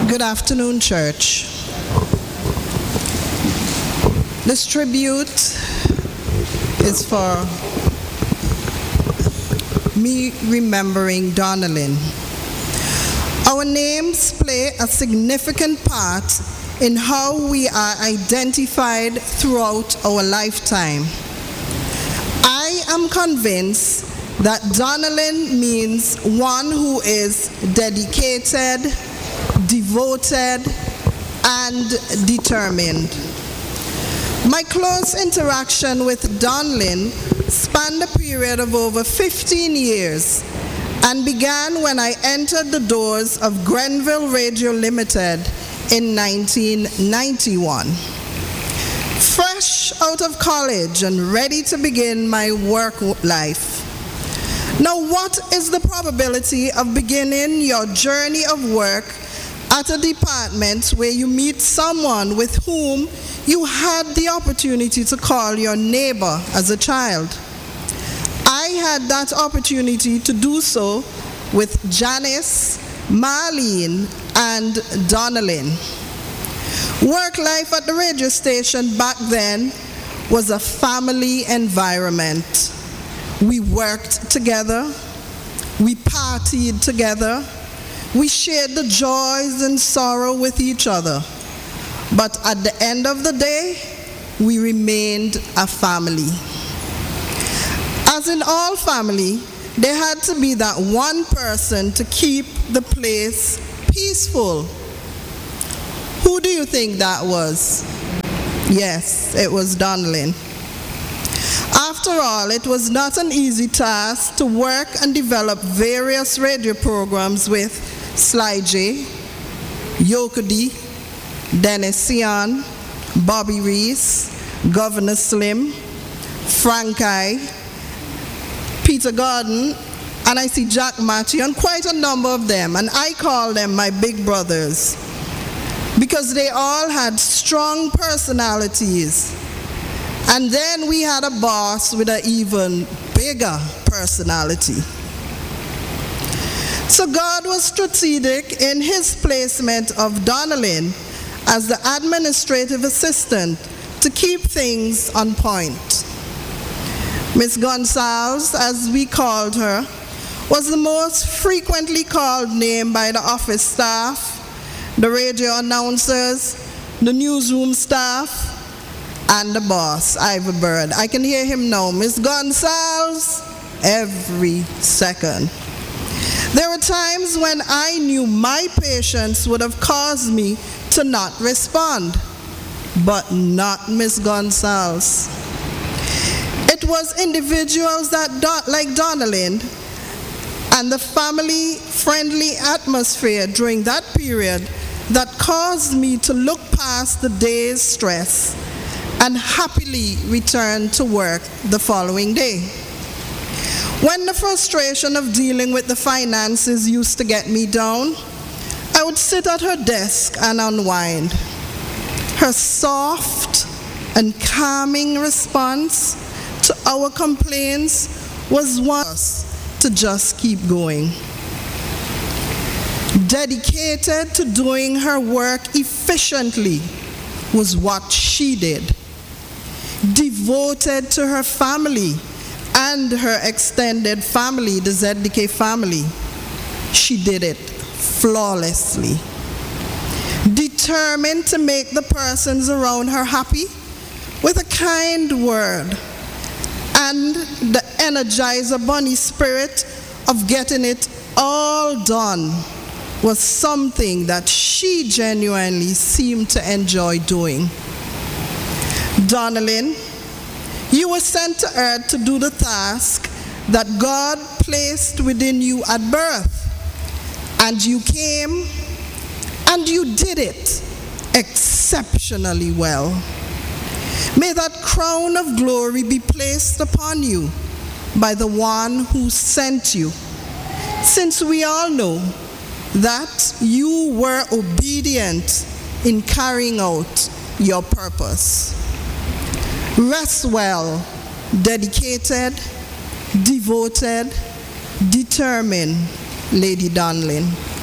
Good afternoon, church. This tribute is for me remembering Donnelly. Our names play a significant part in how we are identified throughout our lifetime. I am convinced that Donnelly means one who is dedicated, devoted, and determined. My close interaction with Donnelly spanned a period of over 15 years and began when I entered the doors of Grenville Radio Limited in 1991. Fresh out of college and ready to begin my work life. Now, what is the probability of beginning your journey of work at a department where you meet someone with whom you had the opportunity to call your neighbor as a child? I had that opportunity to do so with Janice, Marlene, and Donnelly. Work life at the radio station back then was a family environment. We worked together, we partied together, we shared the joys and sorrow with each other. But at the end of the day, we remained a family. As in all family, there had to be that one person to keep the place peaceful. Who do you think that was? Yes, it was Donnelly. After all, it was not an easy task to work and develop various radio programs with Sly J, Yokudi, Dennis Sion, Bobby Reese, Governor Slim, Frank I, Peter Gordon, and I see Jack Matthew, and quite a number of them, and I call them my big brothers because they all had strong personalities. And then we had a boss with an even bigger personality. So God was strategic in his placement of Donnelly as the administrative assistant to keep things on point. Miss Gonzalez, as we called her, was the most frequently called name by the office staff, the radio announcers, the newsroom staff, and the boss, Ivor Bird. I can hear him now. Miss Gonzalez, every second. There were times when I knew my patience would have caused me to not respond, but not Miss Gonzalez. It was individuals like Donnelly and the family-friendly atmosphere during that period that caused me to look past the day's stress and happily return to work the following day. When the frustration of dealing with the finances used to get me down, I would sit at her desk and unwind. Her soft and calming response to our complaints was one to just keep going. Dedicated to doing her work efficiently was what she did. Devoted to her family and her extended family, the ZDK family, she did it flawlessly. Determined to make the persons around her happy with a kind word, and the Energizer Bunny spirit of getting it all done was something that she genuinely seemed to enjoy doing. Donnelly, you were sent to earth to do the task that God placed within you at birth. And you came and you did it exceptionally well. May that crown of glory be placed upon you by the one who sent you, since we all know that you were obedient in carrying out your purpose. Rest well, dedicated, devoted, determined Lady Donnelly.